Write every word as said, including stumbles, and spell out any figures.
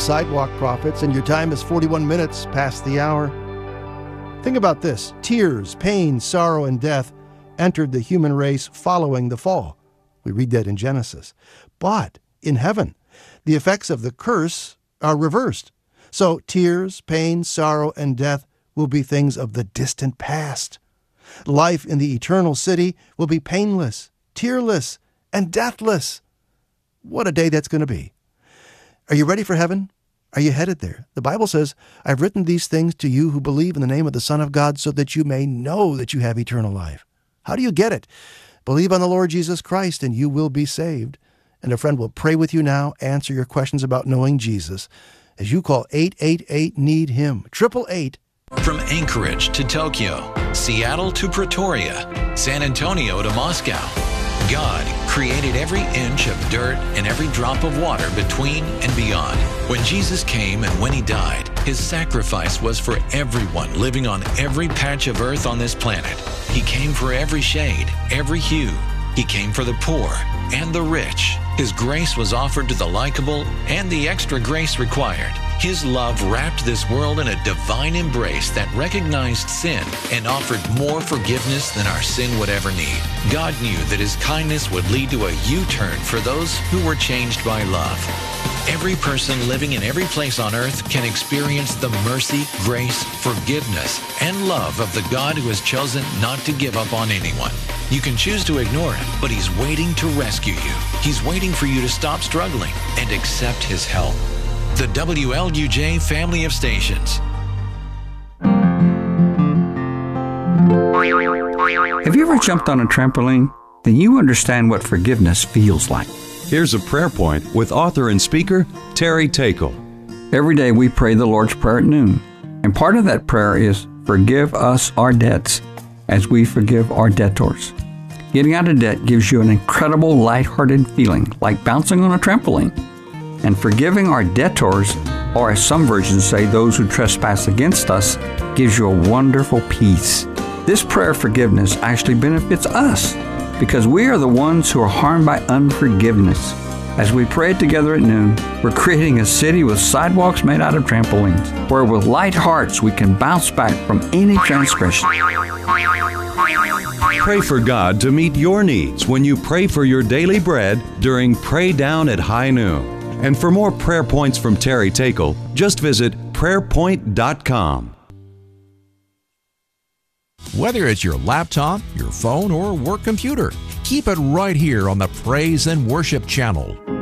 Sidewalk Prophets, and your time is forty-one minutes past the hour. Think about this. Tears, pain, sorrow, and death entered the human race following the fall. We read that in Genesis. But in heaven, the effects of the curse are reversed. So tears, pain, sorrow, and death will be things of the distant past. Life in the eternal city will be painless, tearless, and deathless. What a day that's going to be. Are you ready for heaven? Are you headed there? The Bible says, I've written these things to you who believe in the name of the Son of God so that you may know that you have eternal life. How do you get it? Believe on the Lord Jesus Christ and you will be saved. And a friend will pray with you now, answer your questions about knowing Jesus as you call eight eight eight, need him, eight eight eight. From Anchorage to Tokyo, Seattle to Pretoria, San Antonio to Moscow, God created every inch of dirt and every drop of water between and beyond. When Jesus came and when he died, his sacrifice was for everyone living on every patch of earth on this planet. He came for every shade, every hue. He came for the poor and the rich. His grace was offered to the likable and the extra grace required. His love wrapped this world in a divine embrace that recognized sin and offered more forgiveness than our sin would ever need. God knew that his kindness would lead to a U-turn for those who were changed by love. Every person living in every place on earth can experience the mercy, grace, forgiveness, and love of the God who has chosen not to give up on anyone. You can choose to ignore him, but he's waiting to rescue you. He's waiting for you to stop struggling and accept his help. The W L U J family of stations. Have you ever jumped on a trampoline? Then you understand what forgiveness feels like. Here's a prayer point with author and speaker Terry Takel. Every day we pray the Lord's Prayer at noon. And part of that prayer is, forgive us our debts as we forgive our debtors. Getting out of debt gives you an incredible lighthearted feeling, like bouncing on a trampoline. And forgiving our debtors, or as some versions say, those who trespass against us, gives you a wonderful peace. This prayer of forgiveness actually benefits us because we are the ones who are harmed by unforgiveness. As we pray together at noon, we're creating a city with sidewalks made out of trampolines, where with light hearts we can bounce back from any transgression. Pray for God to meet your needs when you pray for your daily bread during Pray Down at High Noon. And for more prayer points from Terry Takel, just visit prayer point dot com. Whether it's your laptop, your phone, or work computer, keep it right here on the Praise and Worship channel.